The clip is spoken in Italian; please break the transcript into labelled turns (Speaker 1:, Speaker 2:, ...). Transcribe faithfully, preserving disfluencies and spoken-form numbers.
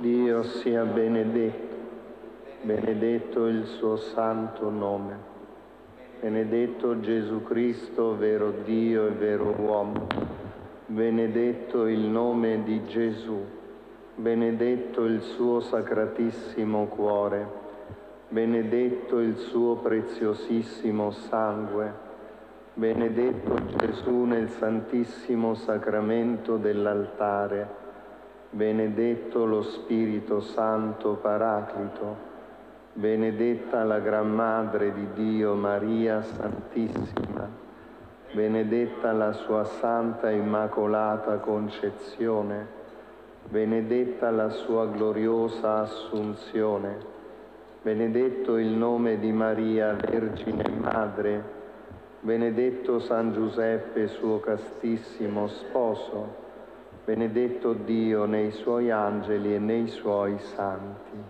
Speaker 1: Dio sia benedetto, benedetto il suo santo nome. Benedetto Gesù Cristo, vero Dio e vero uomo. Benedetto il nome di Gesù. Benedetto il suo sacratissimo cuore. Benedetto il suo preziosissimo sangue. Benedetto Gesù nel santissimo sacramento dell'altare. Benedetto lo Spirito Santo Paraclito. Benedetta la Gran Madre di Dio Maria Santissima. Benedetta la sua Santa Immacolata Concezione. Benedetta la sua gloriosa Assunzione. Benedetto il nome di Maria, Vergine Madre. Benedetto San Giuseppe, suo castissimo sposo. Benedetto Dio nei suoi angeli e nei suoi santi.